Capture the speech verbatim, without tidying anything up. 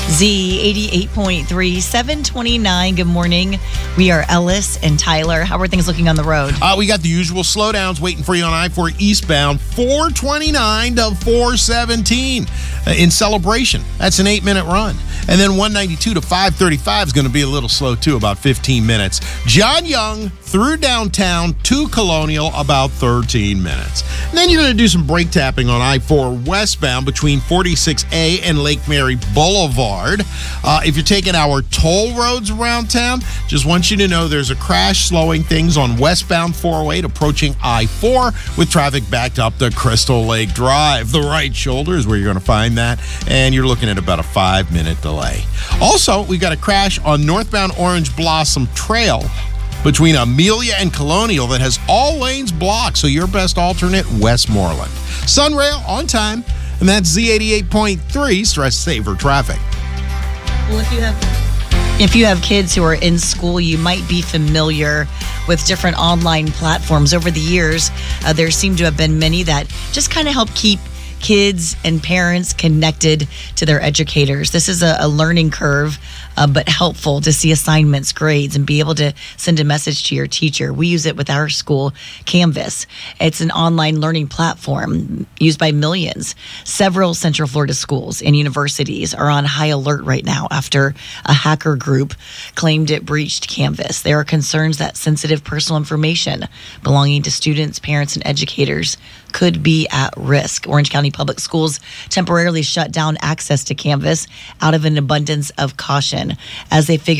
Z eighty-eight point three, seven twenty-nine. Good morning. We are Ellis and Tyler. How are things looking on the road? Uh, we got the usual slowdowns waiting for you on I four eastbound, four twenty-nine to four seventeen uh, in Celebration. That's an eight-minute run. And then one ninety-two to five thirty-five is going to be a little slow, too, about fifteen minutes. John Young through downtown to Colonial, about thirteen minutes. And then you're going to do some brake tapping on I four westbound between forty-six A and Lake Mary Boulevard. Uh, if you're taking our toll roads around town, just want you to know there's a crash slowing things on westbound four oh eight approaching I four with traffic backed up to Crystal Lake Drive. The right shoulder is where you're going to find that, and you're looking at about a five-minute delay. Also, we got a crash on northbound Orange Blossom Trail between Amelia and Colonial that has all lanes blocked, so your best alternate, Westmoreland. Sunrail on time, and that's Z eighty-eight point three, Stress Saver Traffic. Well, if you have if you have kids who are in school, you might be familiar with different online platforms. Over the years, uh, there seem to have been many that just kind of help keep kids and parents connected to their educators. This is a, a learning curve, uh, but helpful to see assignments, grades, and be able to send a message to your teacher. We use it with our school, Canvas. It's an online learning platform used by millions. Several Central Florida schools and universities are on high alert right now after a hacker group claimed it breached Canvas. There are concerns that sensitive personal information belonging to students, parents, and educators could be at risk. Orange County Public Schools temporarily shut down access to Canvas out of an abundance of caution as they figure